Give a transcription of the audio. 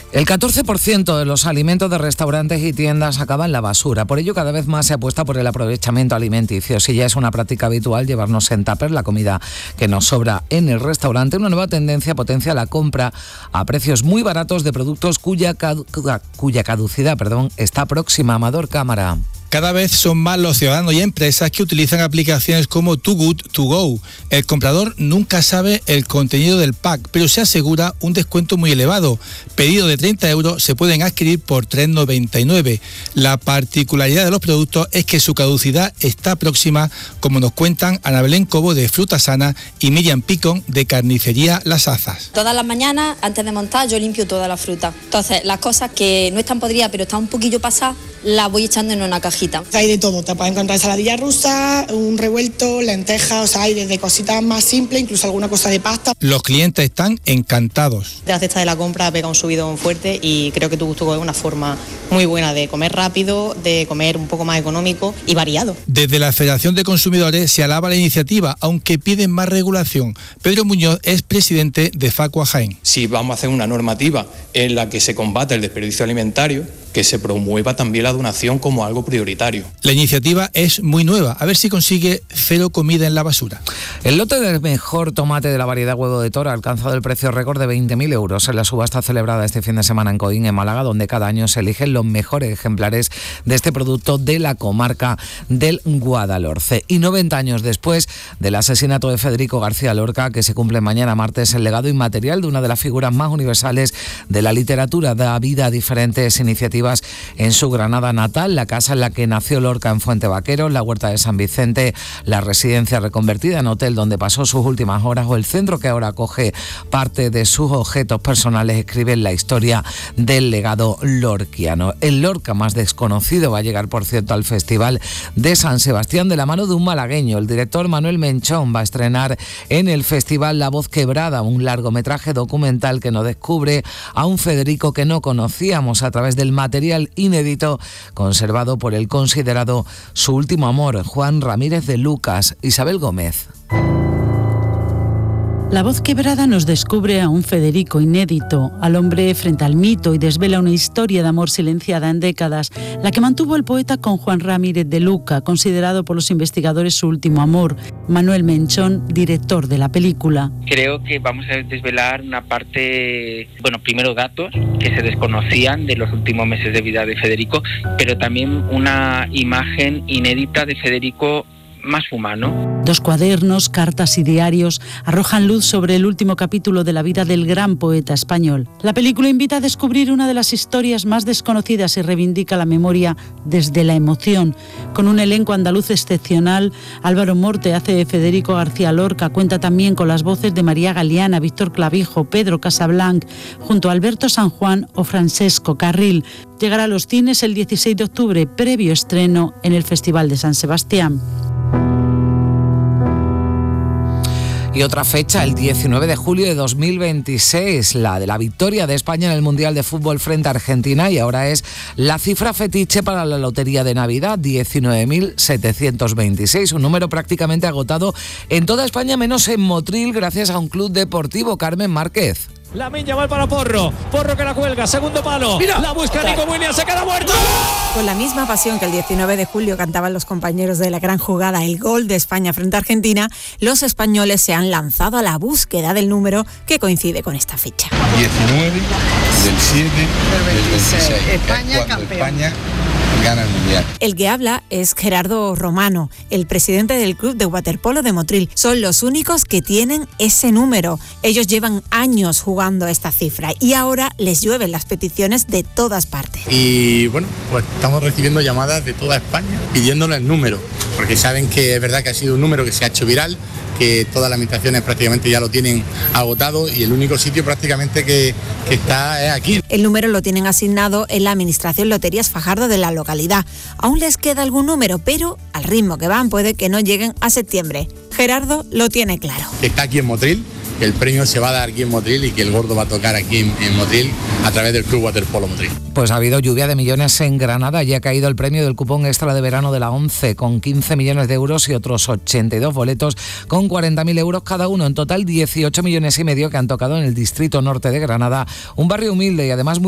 El 14% de los alimentos de restaurantes y tiendas acaba en la basura. Por ello, cada vez más se apuesta por el aprovechamiento alimenticio. Si ya es una práctica habitual llevarnos en tupper la comida que nos sobra en el restaurante, una nueva tendencia potencia la compra a precios muy baratos de productos cuya caducidad está próxima. Amador Cámara. Cada vez son más los ciudadanos y empresas que utilizan aplicaciones como Too Good To Go. El comprador nunca sabe el contenido del pack, pero se asegura un descuento muy elevado. Pedido de 30 euros se pueden adquirir por 3,99. La particularidad de los productos es que su caducidad está próxima, como nos cuentan Ana Belén Cobo de Fruta Sana y Miriam Picón de Carnicería Las Azas. Todas las mañanas, antes de montar, yo limpio toda la fruta. Entonces, las cosas que no están podridas, pero están un poquillo pasadas, las voy echando en una cajita. Hay de todo, te puedes encontrar ensaladilla rusa, un revuelto, lentejas, o sea, hay desde cositas más simples, incluso alguna cosa de pasta. Los clientes están encantados. La cesta de la compra pega un subidón fuerte y creo que Too Good To Go es una forma muy buena de comer rápido, de comer un poco más económico y variado. Desde la Federación de Consumidores se alaba la iniciativa, aunque piden más regulación. Pedro Muñoz es presidente de Facua Jaén. Si vamos a hacer una normativa en la que se combate el desperdicio alimentario, que se promueva también la donación como algo prioritario. La iniciativa es muy nueva, a ver si consigue cero comida en la basura. El lote del mejor tomate de la variedad Huevo de Toro ha alcanzado el precio récord de 20.000 euros en la subasta celebrada este fin de semana en Coín, en Málaga, donde cada año se eligen los mejores ejemplares de este producto de la comarca del Guadalhorce. Y 90 años después del asesinato de Federico García Lorca, que se cumple mañana martes, el legado inmaterial de una de las figuras más universales de la literatura da vida a diferentes iniciativas en su Granada natal, la casa en la que nació Lorca en Fuente Vaqueros, la Huerta de San Vicente, la residencia reconvertida en hotel donde pasó sus últimas horas o el centro que ahora acoge parte de sus objetos personales, escriben la historia del legado lorquiano. El Lorca más desconocido va a llegar, por cierto, al Festival de San Sebastián de la mano de un malagueño. El director Manuel Menchón va a estrenar en el festival La Voz Quebrada, un largometraje documental que nos descubre a un Federico que no conocíamos a través del material inédito conservado por el considerado su último amor, Juan Ramírez de Lucas. Isabel Gómez. La Voz Quebrada nos descubre a un Federico inédito, al hombre frente al mito, y desvela una historia de amor silenciada en décadas, la que mantuvo el poeta con Juan Ramírez de Luca, considerado por los investigadores su último amor. Manuel Menchón, director de la película. Creo que vamos a desvelar una parte, primero datos que se desconocían de los últimos meses de vida de Federico, pero también una imagen inédita de Federico más humano. 2 cuadernos, cartas y diarios arrojan luz sobre el último capítulo de la vida del gran poeta español. La película invita a descubrir una de las historias más desconocidas y reivindica la memoria desde la emoción. Con un elenco andaluz excepcional, Álvaro Morte hace de Federico García Lorca, cuenta también con las voces de María Galeana, Víctor Clavijo, Pedro Casablanc, junto a Alberto San Juan o Francesco Carril. Llegará a los cines el 16 de octubre, previo estreno en el Festival de San Sebastián. Y otra fecha, el 19 de julio de 2026, la de la victoria de España en el Mundial de Fútbol frente a Argentina, y ahora es la cifra fetiche para la lotería de Navidad, 19.726, un número prácticamente agotado en toda España, menos en Motril, gracias a un club deportivo. Carmen Márquez. Lamine Yamal para Porro que la cuelga, segundo palo, mira, la busca Nico Williams, se queda muerto. Con la misma pasión que el 19 de julio cantaban los compañeros de la gran jugada, el gol de España frente a Argentina, los españoles se han lanzado a la búsqueda del número que coincide con esta fecha. 19 del 7 del 26, España campeón. España gana el Mundial. El que habla es Gerardo Romano, el presidente del club de waterpolo de Motril. Son los únicos que tienen ese número. Ellos llevan años jugando esta cifra y ahora les llueven las peticiones de todas partes. Y bueno, pues estamos recibiendo llamadas de toda España pidiéndole el número, porque saben que es verdad que ha sido un número que se ha hecho viral, que todas las administraciones prácticamente ya lo tienen agotado y el único sitio prácticamente que está es aquí. El número lo tienen asignado en la Administración Loterías Fajardo de la localidad. Aún les queda algún número, pero al ritmo que van puede que no lleguen a septiembre. Gerardo lo tiene claro. Está aquí en Motril, que el premio se va a dar aquí en Motril y que el gordo va a tocar aquí en Motril a través del Club Waterpolo Motril. Pues ha habido lluvia de millones en Granada y ha caído el premio del cupón extra de verano de la ONCE con 15 millones de euros y otros 82 boletos con 40.000 euros cada uno. En total 18 millones y medio que han tocado en el distrito norte de Granada, un barrio humilde y además muy